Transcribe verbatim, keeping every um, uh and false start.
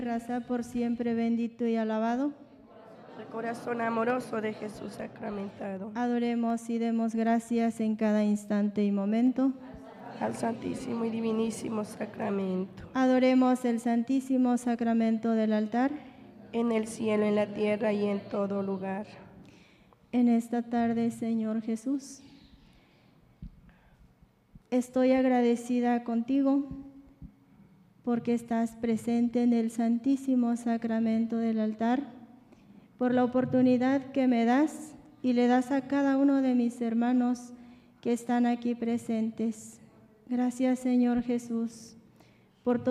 Raza por siempre bendito y alabado. El corazón amoroso de Jesús sacramentado. Adoremos y demos gracias en cada instante y momento Al Santísimo y Divinísimo Sacramento. Adoremos el Santísimo Sacramento del altar. En el cielo, en la tierra y en todo lugar. En esta tarde, Señor Jesús, estoy agradecida contigo porque estás presente en el Santísimo Sacramento del altar, por la oportunidad que me das y le das a cada uno de mis hermanos que están aquí presentes. Gracias, Señor Jesús, por todo.